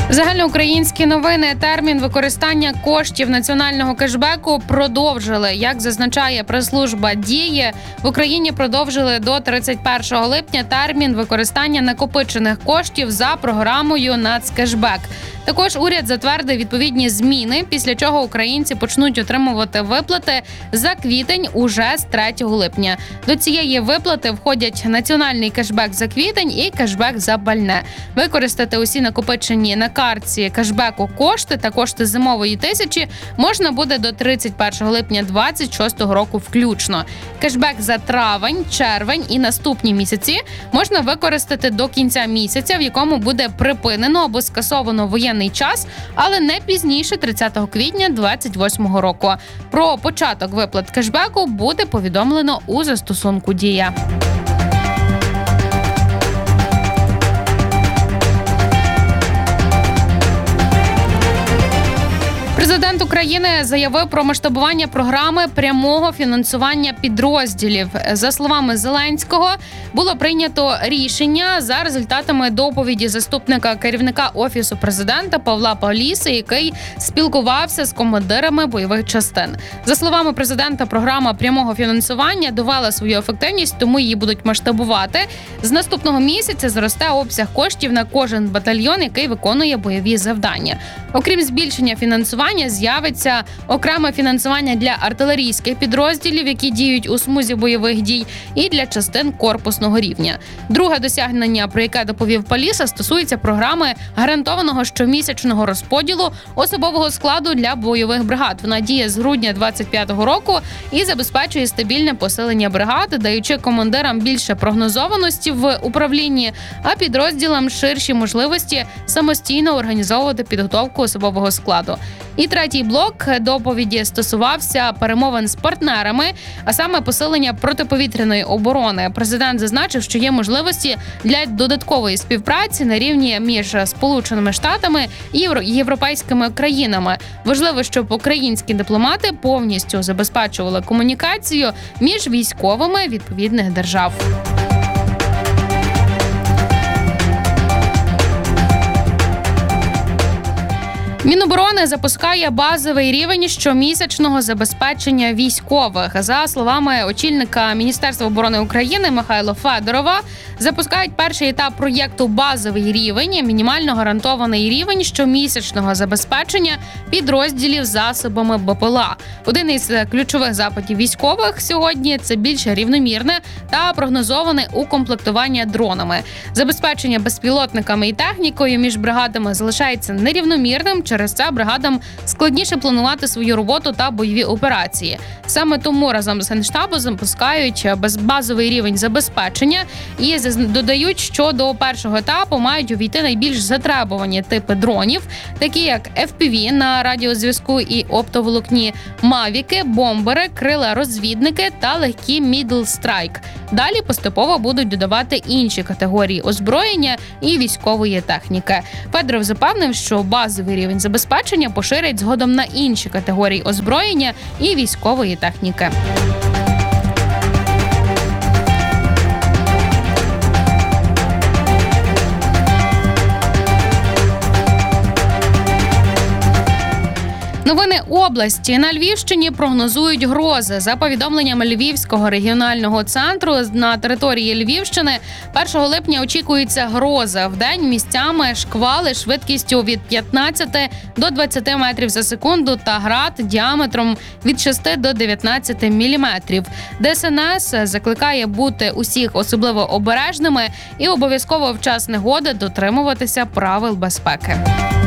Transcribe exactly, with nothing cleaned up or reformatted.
Загальноукраїнські новини. Термін використання коштів національного кешбеку продовжили. Як зазначає прес-служба «Дії», в Україні продовжили до тридцять першого липня термін використання накопичених коштів за програмою «Нацкешбек». Також уряд затвердив відповідні зміни, після чого українці почнуть отримувати виплати за квітень уже з третього липня. До цієї виплати входять національний кешбек за квітень і кешбек за пальне. Використати усі накопичені на картці кешбеку кошти та кошти зимової тисячі можна буде до тридцять першого липня двадцять шостого року включно. Кешбек за травень, червень і наступні місяці можна використати до кінця місяця, в якому буде припинено або скасовано воєнний час, але не пізніше тридцятого квітня двадцять восьмого року. Про початок виплат кешбеку буде повідомлено у застосунку «Дія». Президент України заявив про масштабування програми прямого фінансування підрозділів. За словами Зеленського, було прийнято рішення за результатами доповіді заступника керівника Офісу президента Павла Паліси, який спілкувався з командирами бойових частин. За словами президента, програма прямого фінансування довела свою ефективність, тому її будуть масштабувати. З наступного місяця зросте обсяг коштів на кожен батальйон, який виконує бойові завдання. Окрім збільшення фінансування, з'явиться окреме фінансування для артилерійських підрозділів, які діють у смузі бойових дій, і для частин корпусного рівня. Друге досягнення, про яке доповів Паліса, стосується програми гарантованого щомісячного розподілу особового складу для бойових бригад. Вона діє з грудня двадцять п'ятого року і забезпечує стабільне посилення бригад, даючи командирам більше прогнозованості в управлінні, а підрозділам ширші можливості самостійно організовувати підготовку особового складу. І третій блок доповіді стосувався перемовин з партнерами, а саме посилення протиповітряної оборони. Президент зазначив, що є можливості для додаткової співпраці на рівні між Сполученими Штатами і європейськими країнами. Важливо, щоб українські дипломати повністю забезпечували комунікацію між військовими відповідних держав. Міноборони запускає базовий рівень щомісячного забезпечення військових. За словами очільника Міністерства оборони України Михайла Федорова, запускають перший етап проєкту «Базовий рівень» – мінімально гарантований рівень щомісячного забезпечення підрозділів засобами БПЛА. Один із ключових запитів військових сьогодні – це більш рівномірне та прогнозоване укомплектування дронами. Забезпечення безпілотниками і технікою між бригадами залишається нерівномірним. Через це бригадам складніше планувати свою роботу та бойові операції. Саме тому разом з Генштабом запускають базовий рівень забезпечення і додають, що до першого етапу мають увійти найбільш затребувані типи дронів, такі як еф пі ві на радіозв'язку і оптоволокні, мавіки, бомбери, крила-розвідники та легкі Middle Strike. Далі поступово будуть додавати інші категорії озброєння і військової техніки. Федоров запевнив, що базовий рівень забезпечення поширять згодом на інші категорії озброєння і військової техніки. Новини області. На Львівщині прогнозують грози. За повідомленням Львівського регіонального центру, на території Львівщини першого липня очікується гроза. Вдень місцями шквали швидкістю від п'ятнадцяти до двадцяти метрів за секунду та град діаметром від шести до дев'ятнадцяти міліметрів. де ес ен ес закликає бути усіх особливо обережними і обов'язково в час негоди дотримуватися правил безпеки.